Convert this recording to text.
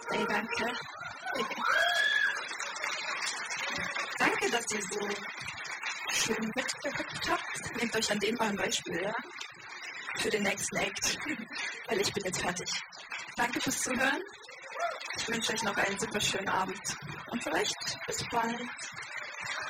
Hey, danke. Danke, dass ihr so schön mitgewirkt habt. Nehmt euch an dem mal ein Beispiel, ja? Für den nächsten Act. Weil ich bin jetzt fertig. Danke fürs Zuhören. Ich wünsche euch noch einen super schönen Abend. Und vielleicht bis bald.